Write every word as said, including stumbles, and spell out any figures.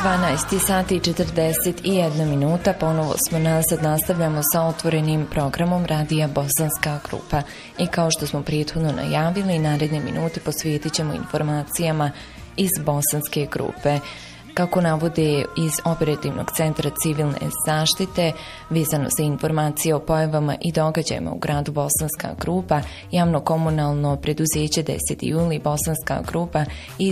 dvanaest sati i četrdeset jedna minuta, ponovo smo nazad, nastavljamo sa otvorenim programom radija Bosanska grupa. I kao što smo prethodno najavili, naredne minute posvetit ćemo informacijama iz Bosanske grupe. Kako navode iz Operativnog centra civilne zaštite, vezano za informacije o pojavama i događajima u gradu Bosanska grupa, javno komunalno preduzeće deseti juli Bosanska grupa i